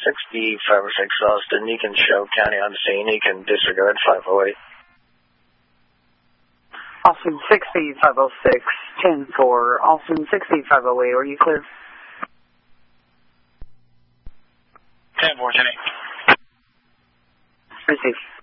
6B506 Austin, you can show county on scene, you can disregard 508. Austin 6B506, 10-4, Austin 6B508, are you clear? 10-4, 10-8. Receive.